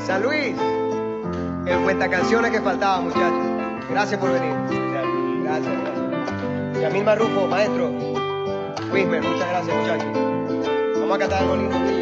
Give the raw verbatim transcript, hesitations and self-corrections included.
San Luis, el cuentacanciones que faltaba, muchachos. Gracias por venir. Gracias, gracias. Yamil Marrufo, maestro. Wismer, muchas gracias, muchachos. Vamos a cantar algo lindo.